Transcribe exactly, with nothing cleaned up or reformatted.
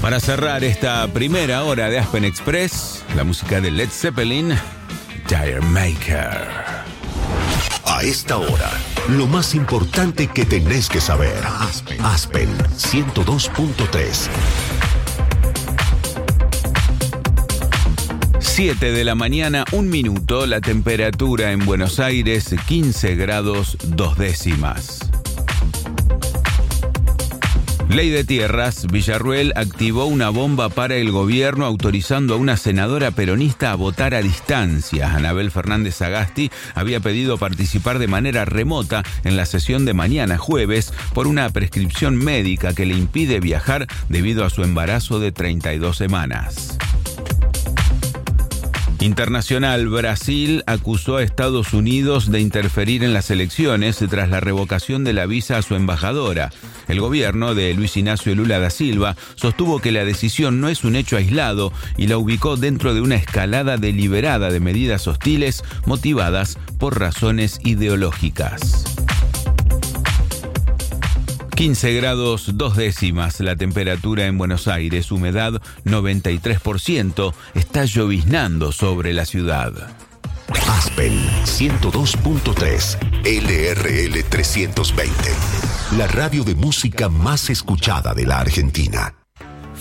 Para cerrar esta primera hora de Aspen Express, la música de Led Zeppelin, Tire Maker. A esta hora, lo más importante que tenés que saber. Aspen, Aspen ciento dos punto tres. siete de la mañana, un minuto, la temperatura en Buenos Aires, quince grados, dos décimas. Ley de Tierras, Villarruel activó una bomba para el gobierno autorizando a una senadora peronista a votar a distancia. Anabel Fernández Sagasti había pedido participar de manera remota en la sesión de mañana jueves por una prescripción médica que le impide viajar debido a su embarazo de treinta y dos semanas. Internacional, Brasil acusó a Estados Unidos de interferir en las elecciones tras la revocación de la visa a su embajadora. El gobierno de Luis Ignacio Lula da Silva sostuvo que la decisión no es un hecho aislado y la ubicó dentro de una escalada deliberada de medidas hostiles motivadas por razones ideológicas. quince grados, dos décimas la temperatura en Buenos Aires, humedad noventa y tres por ciento, está lloviznando sobre la ciudad. Aspen ciento dos punto tres, L R L trescientos veinte, la radio de música más escuchada de la Argentina.